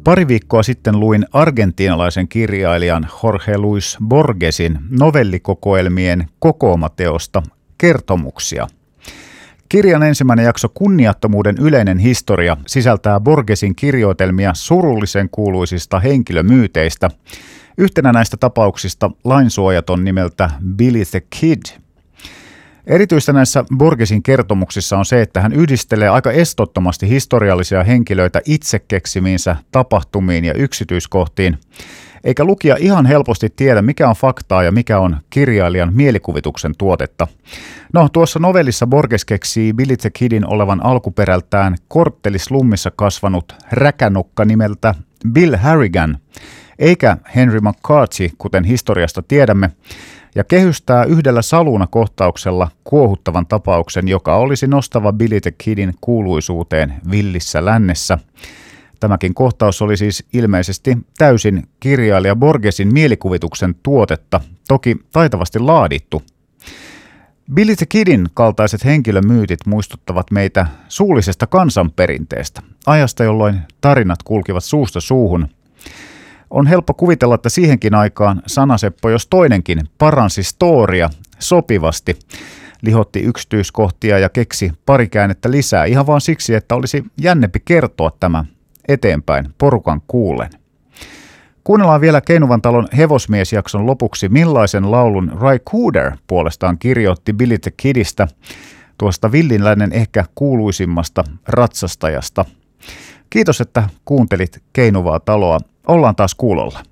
Pari viikkoa sitten luin argentiinalaisen kirjailijan Jorge Luis Borgesin novellikokoelmien kokoomateosta Kertomuksia. Kirjan ensimmäinen jakso Kunniattomuuden yleinen historia sisältää Borgesin kirjoitelmia surullisen kuuluisista henkilömyyteistä. Yhtenä näistä tapauksista lainsuojaton nimeltä Billy the Kid. Erityistä näissä Borgesin kertomuksissa on se, että hän yhdistelee aika estottomasti historiallisia henkilöitä itse keksimiinsä tapahtumiin ja yksityiskohtiin, eikä lukija ihan helposti tiedä, mikä on faktaa ja mikä on kirjailijan mielikuvituksen tuotetta. No, tuossa novellissa Borges keksii Billy the Kidin olevan alkuperältään korttelislummissa kasvanut räkänukka nimeltä Bill Harrigan, eikä Henry McCarthy, kuten historiasta tiedämme, ja kehystää yhdellä saluunakohtauksella kuohuttavan tapauksen, joka olisi nostava Billy the Kidin kuuluisuuteen villissä lännessä. Tämäkin kohtaus oli siis ilmeisesti täysin kirjailija Borgesin mielikuvituksen tuotetta, toki taitavasti laadittu. Billy the Kidin kaltaiset henkilömyytit muistuttavat meitä suullisesta kansanperinteestä, ajasta jolloin tarinat kulkivat suusta suuhun. On helppo kuvitella, että siihenkin aikaan sanaseppo jos toinenkin paransi storia sopivasti, lihotti yksityiskohtia ja keksi pari käännettä lisää ihan vaan siksi, että olisi jännempi kertoa tämä eteenpäin porukan kuullen. Kuunnellaan vielä Keinuvan talon hevosmiesjakson lopuksi, millaisen laulun Ry Cooder puolestaan kirjoitti Billy the Kidistä, tuosta villin lännen ehkä kuuluisimmasta ratsastajasta. Kiitos, että kuuntelit Keinuvaa taloa. Ollaan taas kuulolla.